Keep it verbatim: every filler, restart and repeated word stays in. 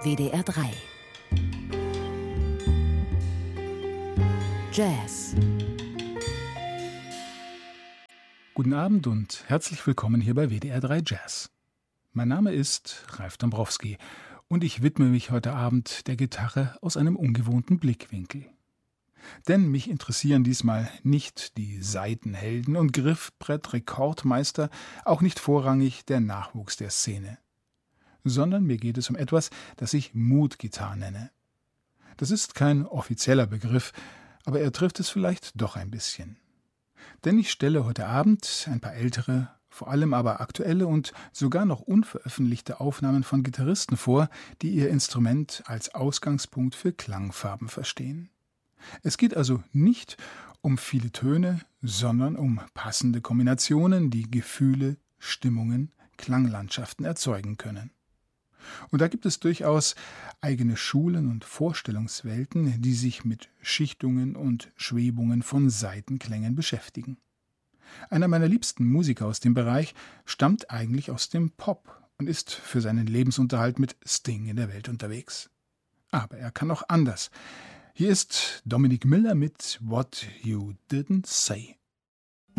W D R drei. Jazz. Guten Abend und herzlich willkommen hier bei W D R drei Jazz. Mein Name ist Ralf Dombrowski und ich widme mich heute Abend der Gitarre aus einem ungewohnten Blickwinkel. Denn mich interessieren diesmal nicht die Saitenhelden und Griffbrett-Rekordmeister, auch nicht vorrangig der Nachwuchs der Szene. Sondern mir geht es um etwas, das ich Mood-Guitar nenne. Das ist kein offizieller Begriff, aber er trifft es vielleicht doch ein bisschen. Denn ich stelle heute Abend ein paar ältere, vor allem aber aktuelle und sogar noch unveröffentlichte Aufnahmen von Gitarristen vor, die ihr Instrument als Ausgangspunkt für Klangfarben verstehen. Es geht also nicht um viele Töne, sondern um passende Kombinationen, die Gefühle, Stimmungen, Klanglandschaften erzeugen können. Und da gibt es durchaus eigene Schulen und Vorstellungswelten, die sich mit Schichtungen und Schwebungen von Saitenklängen beschäftigen. Einer meiner liebsten Musiker aus dem Bereich stammt eigentlich aus dem Pop und ist für seinen Lebensunterhalt mit Sting in der Welt unterwegs. Aber er kann auch anders. Hier ist Dominic Miller mit What You Didn't Say.